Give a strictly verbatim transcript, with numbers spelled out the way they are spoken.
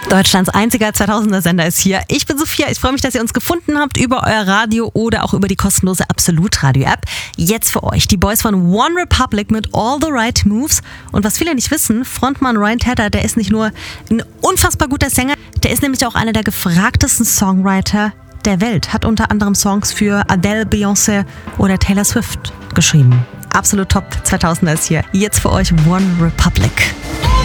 Deutschlands einziger zweitausender-Sender ist hier. Ich bin Sophia. Ich freue mich, dass ihr uns gefunden habt über euer Radio oder auch über die kostenlose Absolut-Radio-App. Jetzt für euch die Boys von One Republic mit All the Right Moves. Und was viele nicht wissen, Frontmann Ryan Tedder, der ist nicht nur ein unfassbar guter Sänger, der ist nämlich auch einer der gefragtesten Songwriter der Welt. Hat unter anderem Songs für Adele, Beyoncé oder Taylor Swift geschrieben. Absolut top zweitausender ist hier. Jetzt für euch One Republic.